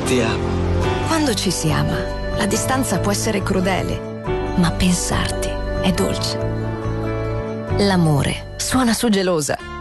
Ti amo. Quando ci si ama, la distanza può essere crudele, ma pensarti è dolce. L'amore suona su Gelosa.